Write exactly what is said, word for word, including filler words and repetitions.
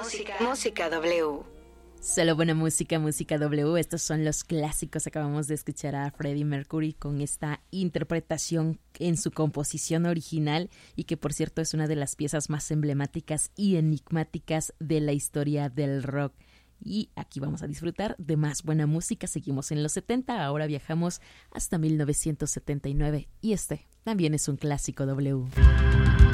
Música, música W. Solo buena música, música W. Estos son los clásicos. Acabamos de escuchar a Freddie Mercury con esta interpretación en su composición original y que por cierto es una de las piezas más emblemáticas y enigmáticas de la historia del rock. Y aquí vamos a disfrutar de más buena música. Seguimos en los setenta, ahora viajamos hasta mil novecientos setenta y nueve y este también es un clásico W.